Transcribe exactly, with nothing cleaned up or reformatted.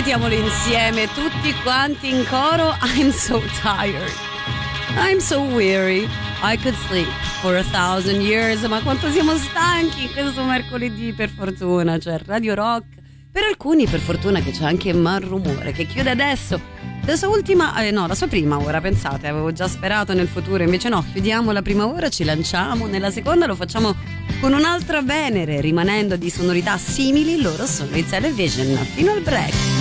Cantiamolo insieme, tutti quanti in coro. I'm so tired, I'm so weary, I could sleep for a thousand years. Ma quanto siamo stanchi questo mercoledì, per fortuna c'è Radio Rock. Per alcuni per fortuna che c'è anche Malrumore, che chiude adesso la sua ultima, eh, no, la sua prima ora, pensate, avevo già sperato nel futuro, invece no, chiudiamo la prima ora, ci lanciamo nella seconda, lo facciamo con un'altra Venere, rimanendo di sonorità simili, loro sono i Television, fino al break.